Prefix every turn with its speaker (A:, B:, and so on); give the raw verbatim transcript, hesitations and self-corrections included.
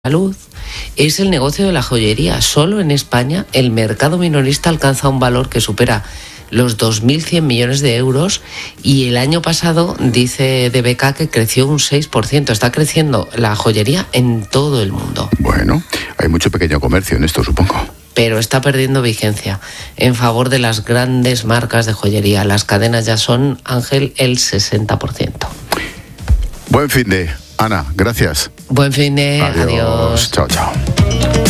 A: salud es el negocio de la joyería. Solo en España el mercado minorista alcanza un valor que supera los dos mil cien millones de euros y el año pasado, dice D B K, que creció un seis por ciento. Está creciendo la joyería en todo el mundo.
B: Bueno, hay mucho pequeño comercio en esto, supongo.
A: Pero está perdiendo vigencia en favor de las grandes marcas de joyería. Las cadenas ya son, Ángel, el sesenta por ciento.
B: Buen fin de... Ana, gracias.
A: Buen fin de...
B: Adiós.
A: Adiós.
B: Chao, chao.